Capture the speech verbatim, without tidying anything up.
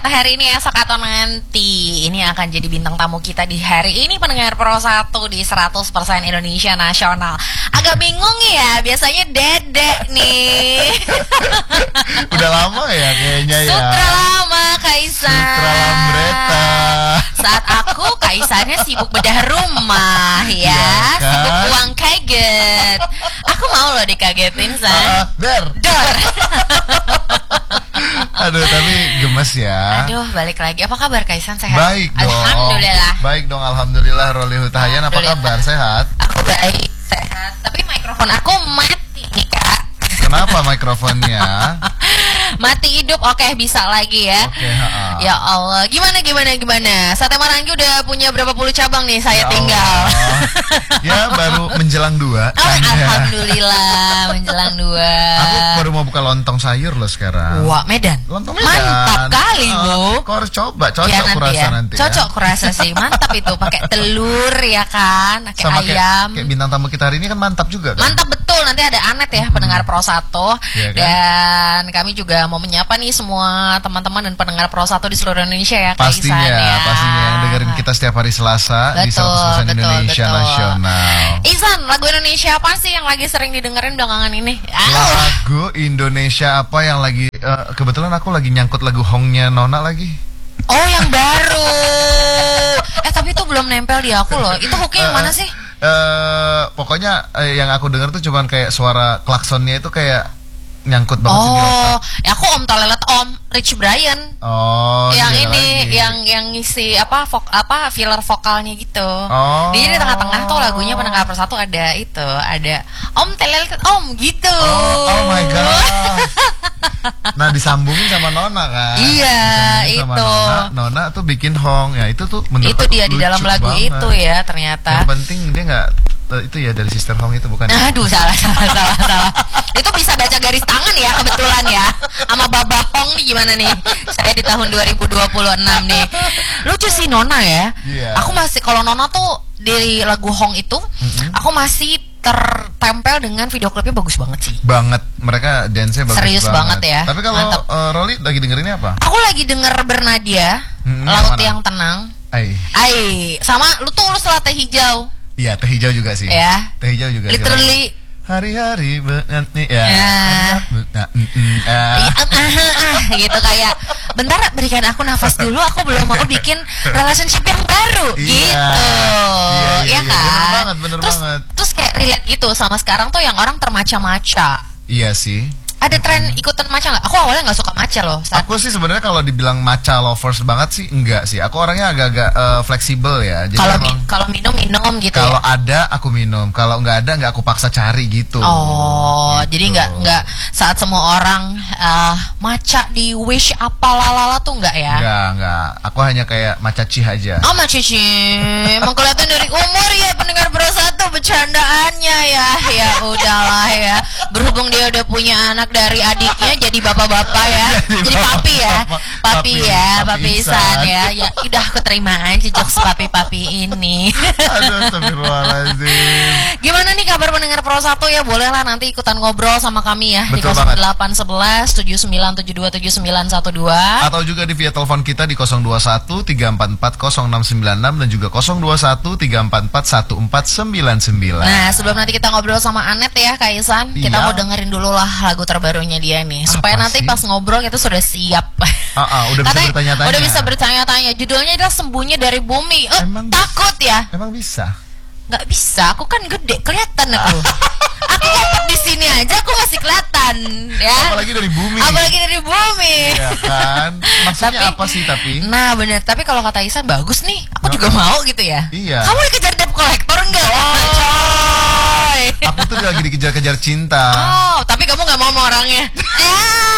apakah hari ini, esok, atau nanti ini akan jadi bintang tamu kita di hari ini pendengar Pro satu di seratus persen Indonesia Nasional. Agak bingung ya, biasanya Dedek nih. Udah lama ya kayaknya ya. Sutra lama Kaisan. Sutra Lambreta. Saat aku Kaisannya sibuk bedah rumah ya, ya kan? Sibuk uang kaget. Aku mau loh dikagetin San. Uh, der. Dor. Aduh, tapi gemes ya. Aduh, balik lagi. Apa kabar Kaisan, sehat? Baik dong. Alhamdulillah. Baik dong, alhamdulillah. Roli Hutahayan, apa kabar? Sehat? Aku baik, sehat. Tapi mikrofon aku mati nih Kak. Kenapa mikrofonnya? Mati hidup, oke bisa lagi ya. Oke, ha-ha. Ya Allah, gimana gimana gimana? Sate Marangi udah punya berapa puluh cabang nih? Saya Ya tinggal. Ya baru menjelang dua. Oh, kan, ya. alhamdulillah menjelang dua. Aku baru mau buka lontong sayur loh sekarang. Wah, Medan. Lontong Medan. Mantap kali, Oh, Bu. Kau harus coba, cocok Ya, aku nanti rasa ya. nanti. Cocok kurasa sih, mantap itu pakai telur ya kan, pakai Sama ayam. kayak, kayak bintang tamu kita hari ini kan mantap juga kan. Mantap betul, nanti ada Anet ya, pendengar Pro satu. Iya kan? Dan kami juga mau menyapa nih semua teman-teman dan pendengar Pro satu di seluruh Indonesia ya, Kak Pastinya, Ihsan, ya. pastinya yang dengerin kita setiap hari Selasa di Betul, seratus persen betul, Indonesia betul. Nasional. Ihsan, lagu Indonesia apa sih yang lagi sering didengerin belakangan ini? Ah, Lagu Indonesia apa yang lagi eh, kebetulan aku lagi nyangkut lagu Hongnya Nona lagi. oh yang baru. Eh tapi itu belum nempel di aku loh. Itu hooknya yang mana sih? Eh pokoknya eh, yang aku dengar tuh cuman kayak suara klaksonnya itu kayak nyangkut banget sih di Oh, otak. ya aku Om Tolelet Om Rich Brian. Oh, yang dia ini, lagi. yang yang ngisi apa vok, apa filler vokalnya gitu. Oh. Jadi di tengah-tengah tuh lagunya pendengar persatu ada itu, ada Om Tolelet Om gitu. Oh, oh my god. Nah, disambungin sama Nona kan. Iya, Disambungin sama itu. Nona, Nona tuh bikin Hong. Ya, itu tuh menurut Itu aku dia di dalam lucu lagu banget. itu ya ternyata. Yang penting dia nggak eh, itu ya dari Sister Hong itu bukan. Aduh, salah salah salah salah. Itu bisa baca garis tangan ya kebetulan ya. Sama Baba Hong nih gimana nih? Saya di tahun dua ribu dua puluh enam nih. Lucu sih Nona ya. Iya. Aku masih kalau Nona tuh dari lagu Hong itu, Mm-mm. aku masih tertempel dengan video klipnya bagus banget sih. Banget, mereka dance-nya bagus Serius banget ya. Tapi kalau Mantap. eh, Roli lagi dengerinnya apa? Aku lagi denger Bernadia, Mm-mm, Laut yang mana? yang Tenang. Ai. Ai, sama lu tuh lu setelah Teh Hijau. Iya, teh hijau juga sih. Ya. Teh hijau juga. sih. Literally Hari-hari berarti ya. Ya. Nah, mm, mm, ah. Iya, ah, ah, ah, gitu kayak bentar berikan aku nafas dulu, aku belum mau bikin relationship yang baru Iya. gitu. Iya, iya, ya iya. kan? Bener banget, bener terus, banget. terus kayak relate gitu sama sekarang tuh yang orang termaca-maca. Iya sih. Ada tren ikutan maca nggak? Aku awalnya nggak suka maca loh. Saat Aku sih sebenarnya kalau dibilang matcha lovers banget sih enggak sih. Aku orangnya agak-agak eh, fleksibel ya. Jadi kalau emang mi- kalau minum minum gitu kalau ya. ada aku minum, kalau nggak ada nggak aku paksa cari gitu. Oh, Gitu. jadi nggak nggak saat semua orang eh, maca di wish apa lalala tuh nggak ya? Enggak, enggak. Aku hanya kayak matcha cih aja. Oh, Mbak Cici, emang kelihatan dari umur ya pendengar Pro satu bercandaannya ya. Ya udahlah ya. Berhubung dia udah punya anak dari adiknya jadi bapak-bapak ya. Jadi Jadi papi ya. bapak- Papi papi- ya, papi papi Ihsan. Ihsan ya. Ya udah aku terima aja jokes papi-papi ini. Aduh, astagfirullahaladzim. Gimana nih kabar pendengar Pro satu ya? Bolehlah nanti ikutan ngobrol sama kami ya di Betul nol banget. delapan satu satu tujuh sembilan tujuh dua tujuh sembilan satu dua. Atau juga di via telepon kita di nol dua satu tiga empat empat nol enam sembilan enam dan juga nol dua satu tiga empat empat satu empat sembilan sembilan. Nah, sebelum nanti kita ngobrol sama Anet ya, Kak Ihsan, kita Iya. mau dengerin dulu lah lagu terbarunya dia nih, supaya Apa nanti sih? pas ngobrol kita sudah siap. Ah, ah, udah bisa Katanya bertanya-tanya. Udah bisa bertanya-tanya. Judulnya adalah Sembunyi dari Bumi. Eh, Emang takut ya? Emang bisa? Nggak bisa, aku kan gede, kelihatan aku. Aku ngumpet di sini aja, aku masih kelihatan, ya. Apalagi dari bumi. Apalagi dari bumi. Iya kan? Maksudnya Tapi- apa sih tapi? Nah bener, tapi kalau kata Ihsan bagus nih, aku juga mau gitu ya. Iya. Kamu dikejar debt collector enggak? Coy. Aku tuh lagi dikejar-kejar cinta. Oh, tapi kamu nggak mau sama orangnya. Eh,